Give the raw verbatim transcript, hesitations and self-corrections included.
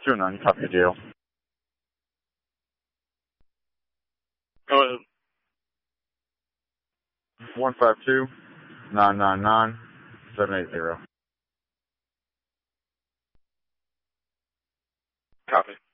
two nine, copy jail. Go ahead. one five two, nine nine nine, seven eight zero. Copy.